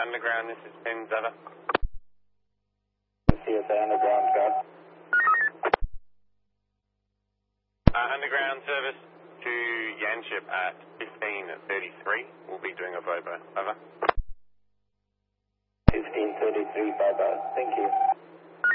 Underground, this is Pins, over. CSA Underground, Scott. Underground service to Yanship at 15:33. We'll be doing a Bobo, over. 15:33, bye-bye. Thank you.